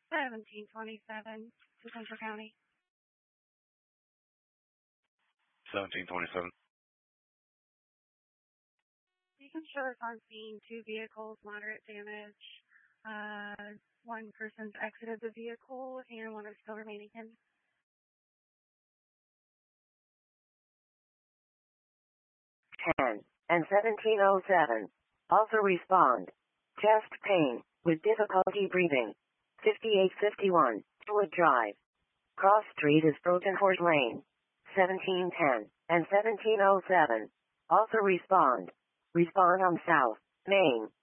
1727 to Central County. 1727. You can show us on scene 2 vehicles, moderate damage. One person's exited the vehicle and one is still remaining in. 10 and 1707. Also respond. Chest pain with difficulty breathing. 5851 Wood Drive. Cross Street is Broken Horse Lane. 1710 and 1707. Also respond. Respond on South Main.